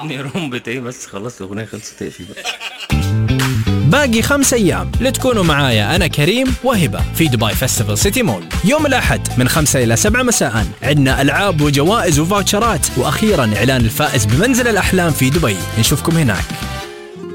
رمبة ايه بس، خلاص الأغنية خلصت اقفي بقى. باقي 5 أيام لتكونوا معايا أنا كريم وهبة في دبي فيستيفال سيتي مول يوم الأحد من 5 إلى 7 مساء. عندنا ألعاب وجوائز وفاوتشرات، وأخيرا إعلان الفائز بمنزل الأحلام في دبي. نشوفكم هناك.